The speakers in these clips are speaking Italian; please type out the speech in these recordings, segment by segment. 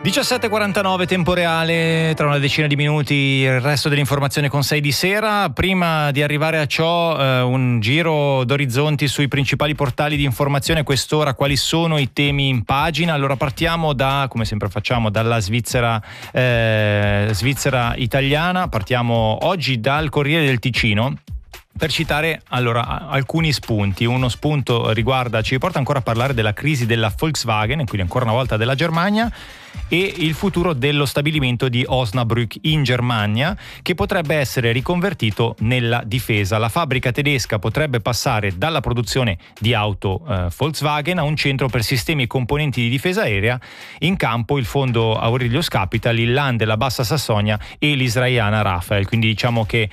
17:49 tempo reale, tra una decina di minuti il resto dell'informazione con 6 di sera. Prima di arrivare a ciò, un giro d'orizzonti sui principali portali di informazione. Quest'ora quali sono i temi in pagina? Allora partiamo come sempre facciamo, dalla Svizzera italiana. Partiamo oggi dal Corriere del Ticino. Per citare alcuni spunti. Uno spunto ci riporta ancora a parlare della crisi della Volkswagen, quindi ancora una volta della Germania, e il futuro dello stabilimento di Osnabrück in Germania, che potrebbe essere riconvertito nella difesa. La fabbrica tedesca potrebbe passare dalla produzione di auto Volkswagen a un centro per sistemi e componenti di difesa aerea. In campo il fondo Aurelius Capital, il Land, la Bassa Sassonia e l'israeliana Rafael. Quindi diciamo che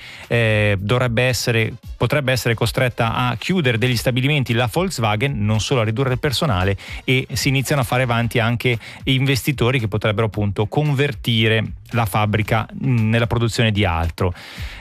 potrebbe essere costretta a chiudere degli stabilimenti la Volkswagen, non solo a ridurre il personale, e si iniziano a fare avanti anche investitori che potrebbero appunto convertire la fabbrica nella produzione di altro.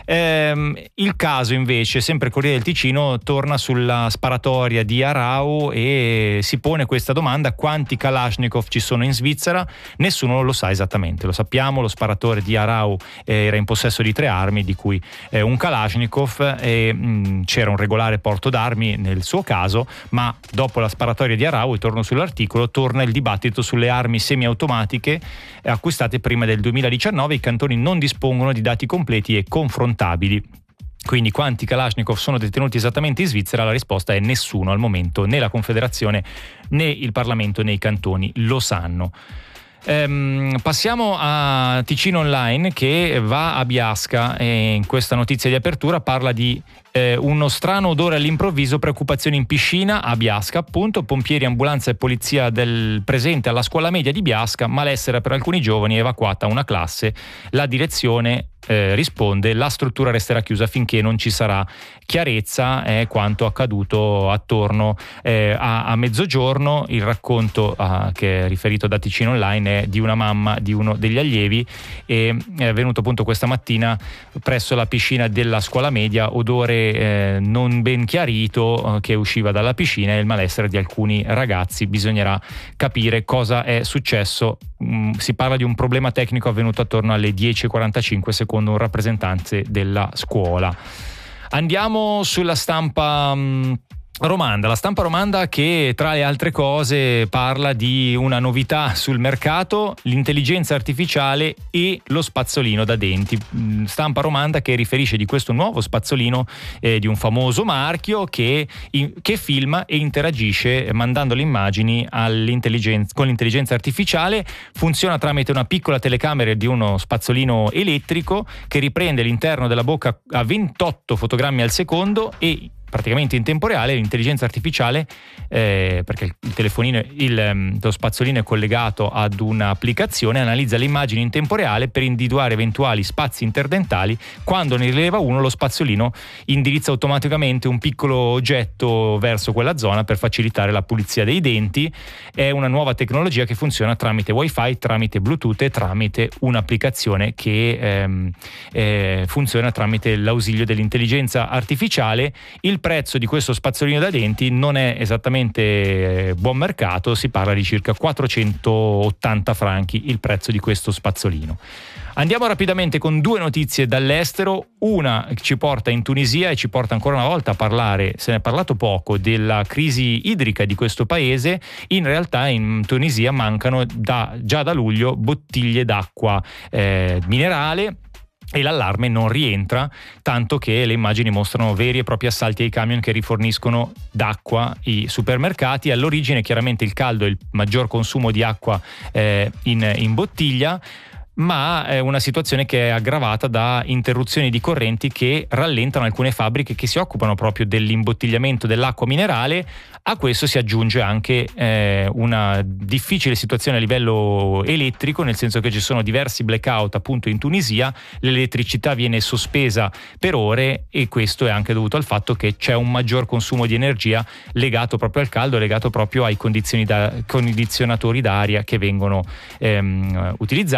Il caso invece, sempre Corriere del Ticino, torna sulla sparatoria di Aarau e si pone questa domanda: quanti Kalashnikov ci sono in Svizzera? Nessuno lo sa esattamente. Lo sappiamo, lo sparatore di Aarau era in possesso di 3 armi, di cui un Kalashnikov, e c'era un regolare porto d'armi nel suo caso, ma dopo la sparatoria di Aarau, e torno sull'articolo, torna il dibattito sulle armi semiautomatiche acquistate prima del 2019. I cantoni non dispongono di dati completi e confrontabili. Quindi quanti Kalashnikov sono detenuti esattamente in Svizzera? La risposta è nessuno al momento, né la Confederazione né il Parlamento né i cantoni lo sanno. Passiamo a Ticino Online, che va a Biasca, e in questa notizia di apertura parla di uno strano odore all'improvviso, preoccupazioni in piscina a Biasca, appunto. Pompieri, ambulanza e polizia presente alla scuola media di Biasca, malessere per alcuni giovani, evacuata una classe. La direzione risponde: la struttura resterà chiusa finché non ci sarà chiarezza. È quanto accaduto attorno a mezzogiorno. Il racconto che è riferito da Ticino Online è di una mamma di uno degli allievi, e è avvenuto appunto questa mattina presso la piscina della scuola media, odore non ben chiarito che usciva dalla piscina, e il malessere di alcuni ragazzi. Bisognerà capire cosa è successo. Si parla di un problema tecnico avvenuto attorno alle 10:45 secondo un rappresentante della scuola. Andiamo sulla stampa romanda. La stampa romanda, che tra le altre cose parla di una novità sul mercato: l'intelligenza artificiale e lo spazzolino da denti. Stampa romanda che riferisce di questo nuovo spazzolino di un famoso marchio che filma e interagisce mandando le immagini con l'intelligenza artificiale. Funziona tramite una piccola telecamera di uno spazzolino elettrico che riprende l'interno della bocca a 28 fotogrammi al secondo, e praticamente in tempo reale l'intelligenza artificiale, perché il telefonino, lo spazzolino è collegato ad un'applicazione, analizza le immagini in tempo reale per individuare eventuali spazi interdentali. Quando ne rileva uno, lo spazzolino indirizza automaticamente un piccolo oggetto verso quella zona per facilitare la pulizia dei denti. È una nuova tecnologia che funziona tramite Wi-Fi, tramite Bluetooth e tramite un'applicazione che funziona tramite l'ausilio dell'intelligenza artificiale. Il prezzo di questo spazzolino da denti non è esattamente buon mercato, si parla di circa 480 franchi il prezzo di questo spazzolino. Andiamo rapidamente con 2 notizie dall'estero. Una ci porta in Tunisia e ci porta ancora una volta a parlare, se ne è parlato poco, della crisi idrica di questo paese. In realtà in Tunisia mancano già da luglio bottiglie d'acqua minerale, e l'allarme non rientra, tanto che le immagini mostrano veri e propri assalti ai camion che riforniscono d'acqua i supermercati. All'origine chiaramente il caldo e il maggior consumo di acqua in bottiglia, ma è una situazione che è aggravata da interruzioni di correnti che rallentano alcune fabbriche che si occupano proprio dell'imbottigliamento dell'acqua minerale. A questo si aggiunge anche una difficile situazione a livello elettrico, nel senso che ci sono diversi blackout appunto in Tunisia, l'elettricità viene sospesa per ore, e questo è anche dovuto al fatto che c'è un maggior consumo di energia legato proprio al caldo, legato proprio ai condizionatori d'aria che vengono utilizzati. Si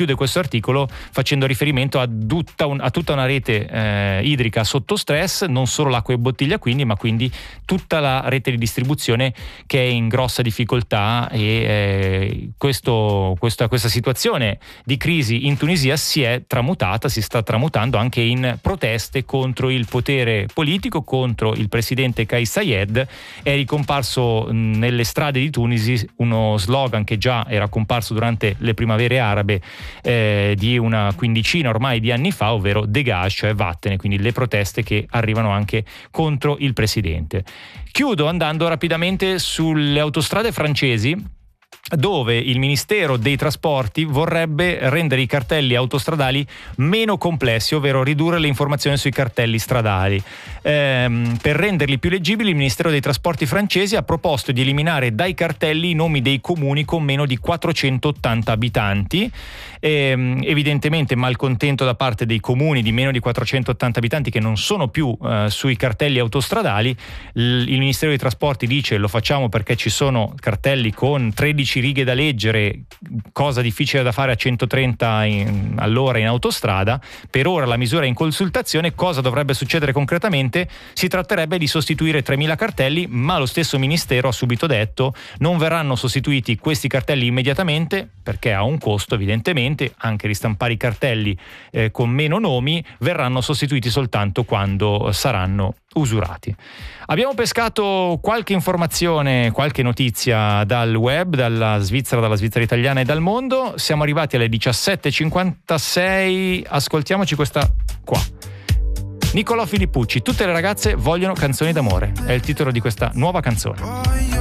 chiude questo articolo facendo riferimento a tutta una rete idrica sotto stress, non solo l'acqua e bottiglia quindi, ma quindi tutta la rete di distribuzione che è in grossa difficoltà, e questa situazione di crisi in Tunisia si sta tramutando anche in proteste contro il potere politico, contro il presidente Kais Saied. È ricomparso nelle strade di Tunisi uno slogan che già era comparso durante le primavere arabe di una quindicina ormai di anni fa, ovvero dégage, cioè vattene, quindi le proteste che arrivano anche contro il presidente. Chiudo andando rapidamente sulle autostrade francesi, dove il Ministero dei Trasporti vorrebbe rendere i cartelli autostradali meno complessi, ovvero ridurre le informazioni sui cartelli stradali. Per renderli più leggibili, il Ministero dei Trasporti francese ha proposto di eliminare dai cartelli i nomi dei comuni con meno di 480 abitanti. Evidentemente malcontento da parte dei comuni di meno di 480 abitanti che non sono più sui cartelli autostradali. Il Ministero dei Trasporti dice: lo facciamo perché ci sono cartelli con 13 righe da leggere, cosa difficile da fare a 130 all'ora in autostrada. Per ora la misura è in consultazione. Cosa dovrebbe succedere concretamente? Si tratterebbe di sostituire 3.000 cartelli, ma lo stesso Ministero ha subito detto: non verranno sostituiti questi cartelli immediatamente perché ha un costo, evidentemente. Anche ristampare i cartelli con meno nomi verranno sostituiti soltanto quando saranno usurati. Abbiamo pescato qualche informazione, qualche notizia dal web, dalla Svizzera italiana e dal mondo. Siamo arrivati alle 17:56. Ascoltiamoci questa qua. Niccolò Filippucci: tutte le ragazze vogliono canzoni d'amore, è il titolo di questa nuova canzone.